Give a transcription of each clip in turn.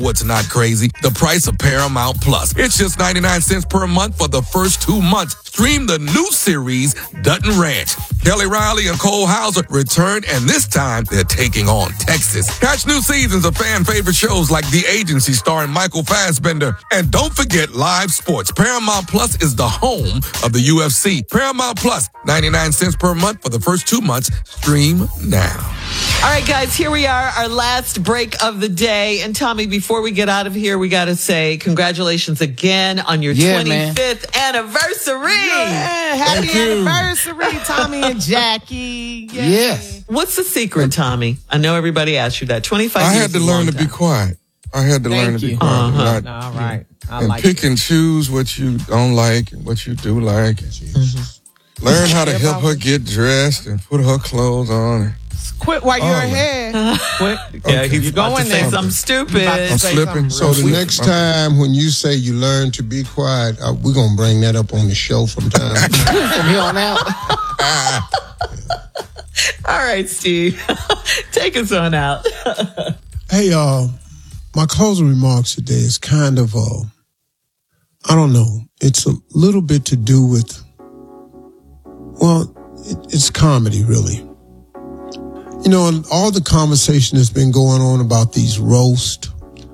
What's not crazy? The price of Paramount Plus. It's just 99 cents per month for the first 2 months. Stream the new series, Dutton Ranch. Kelly Riley and Cole Hauser return, and this time they're taking on Texas. Catch new seasons of fan-favorite shows like The Agency starring Michael Fassbender. And don't forget live sports. Paramount Plus is the home of the UFC. Paramount Plus, 99 cents per month for the first 2 months. Stream now. All right, guys, here we are, our last break of the day. And Tommy, before we get out of here, we got to say congratulations again on your 25th anniversary. Yeah, happy anniversary, Tommy and Jackie. Yay. Yes. What's the secret, Tommy? I know everybody asked you that. 25 years. I had to learn to be quiet. I had to learn to be quiet. All right. And pick and choose what you don't like and what you do like. Learn how to help her get dressed and put her clothes on. Quit while you're ahead. Quit. Yeah, he's going there. Something stupid. I'm slipping. So the next time when you say you learn to be quiet, we're going to bring that up on the show from time to time. From here on out. All right, Steve. Take us on out. Hey, my closing remarks today is kind of, I don't know. It's a little bit to do with, it's comedy, really. You know, all the conversation that's been going on about these roasts.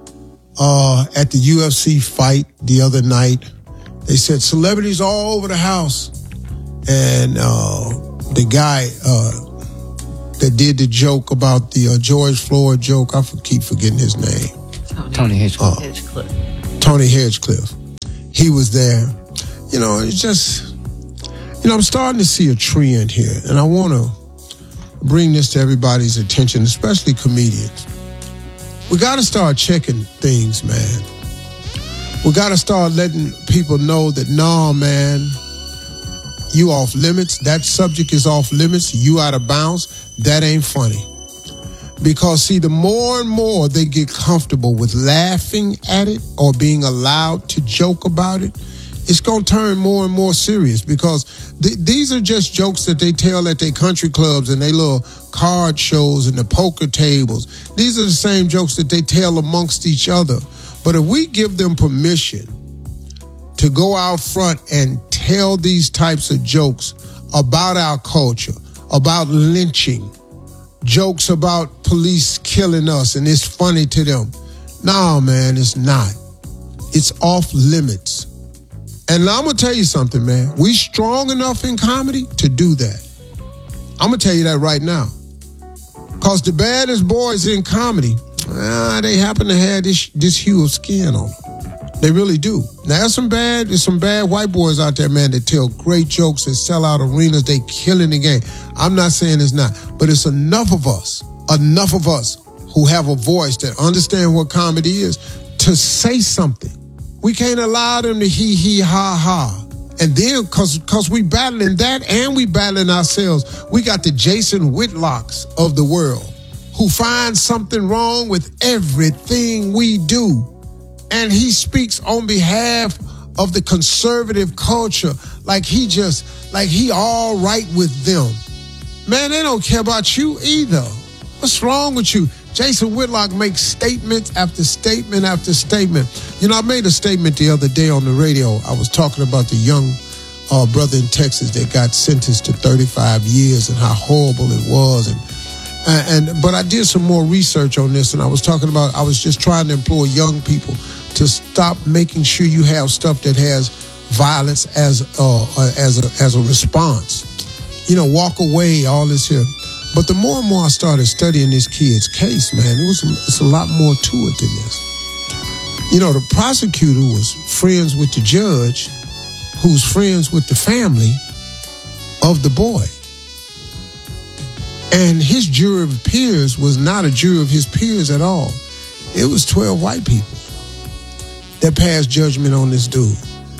At the UFC fight the other night, they said celebrities all over the house. And the guy that did the joke about the George Floyd joke, I keep forgetting his name. Tony Hinchcliffe. Tony Hinchcliffe. He was there. You know, it's just, I'm starting to see a trend here. And I want to bring this to everybody's attention, especially comedians. We got to start checking things, man. We got to start letting people know that, nah, man, you off limits. That subject is off limits. You out of bounds. That ain't funny. Because, see, the more and more they get comfortable with laughing at it or being allowed to joke about it, it's going to turn more and more serious because these are just jokes that they tell at their country clubs and their little card shows and the poker tables. These are the same jokes that they tell amongst each other. But if we give them permission to go out front and tell these types of jokes about our culture, about lynching, jokes about police killing us, and it's funny to them. No, man, it's not. It's off limits. And I'm going to tell you something, man. We strong enough in comedy to do that. I'm going to tell you that right now. Because the baddest boys in comedy, they happen to have this hue of skin on them. They really do. Now, there's some bad white boys out there, man, that tell great jokes and sell out arenas. They killing the game. I'm not saying it's not. But it's enough of us who have a voice that understand what comedy is to say something. We can't allow them to hee ha ha. And then, cause we battling that and we battling ourselves, we got the Jason Whitlocks of the world who find something wrong with everything we do. And he speaks on behalf of the conservative culture like he all right with them. Man, they don't care about you either. What's wrong with you? Jason Whitlock makes statement after statement after statement. You know, I made a statement the other day on the radio. I was talking about the young brother in Texas that got sentenced to 35 years and how horrible it was. But I did some more research on this, and I was just trying to implore young people to stop making sure you have stuff that has violence as a response. You know, walk away, all this here. But the more and more I started studying this kid's case, man, it's a lot more to it than this. You know, the prosecutor was friends with the judge, who's friends with the family of the boy. And his jury of peers was not a jury of his peers at all. It was 12 white people that passed judgment on this dude.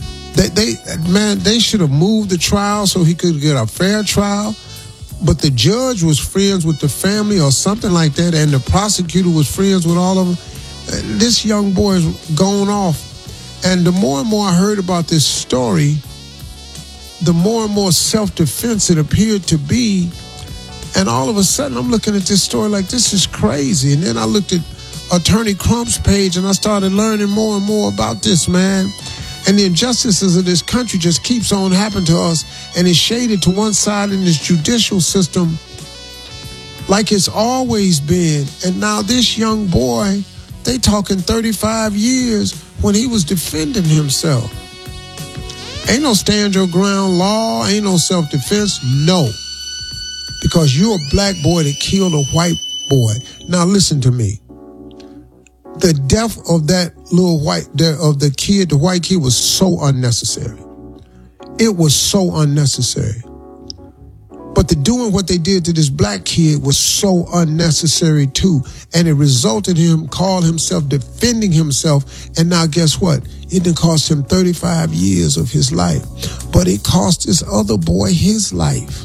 They should have moved the trial so he could get a fair trial. But the judge was friends with the family or something like that, and the prosecutor was friends with all of them. This young boy is going off. And the more and more I heard about this story, the more and more self-defense it appeared to be. And all of a sudden, I'm looking at this story like, this is crazy. And then I looked at Attorney Crump's page, and I started learning more and more about this, man. And the injustices of this country just keeps on happening to us, and it's shaded to one side in this judicial system like it's always been. And now this young boy, they talking 35 years when he was defending himself. Ain't no stand your ground law, ain't no self-defense, no. Because you're a black boy that killed a white boy. Now listen to me. The death of that little the white kid was so unnecessary. It was so unnecessary. But the doing what they did to this black kid was so unnecessary too. And it resulted in him calling himself defending himself. And now guess what? It didn't cost him 35 years of his life. But it cost this other boy his life.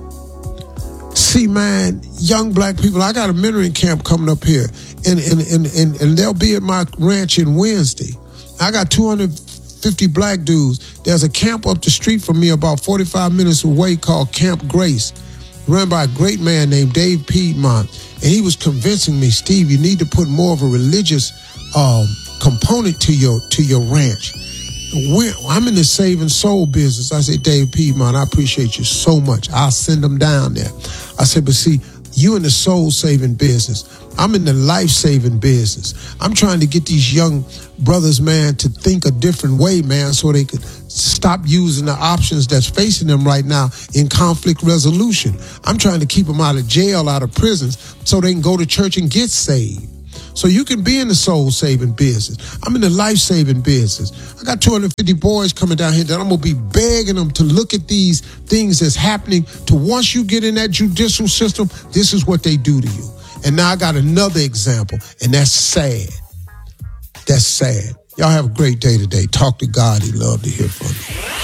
See, man, young black people, I got a mentoring camp coming up here. And they'll be at my ranch in Wednesday. I got 250 black dudes. There's a camp up the street from me about 45 minutes away called Camp Grace, run by a great man named Dave Piedmont. And he was convincing me, Steve, you need to put more of a religious component to your ranch. I'm in the saving soul business. I said, Dave Piedmont, I appreciate you so much. I'll send them down there. I said, but see, you in the soul saving business. I'm in the life saving business. I'm trying to get these young brothers, man, to think a different way, man, so they could stop using the options that's facing them right now in conflict resolution. I'm trying to keep them out of jail, out of prisons, so they can go to church and get saved. So you can be in the soul-saving business. I'm in the life-saving business. I got 250 boys coming down here that I'm going to be begging them to look at these things that's happening to once you get in that judicial system, this is what they do to you. And now I got another example, and that's sad. That's sad. Y'all have a great day today. Talk to God. He'd love to hear from you.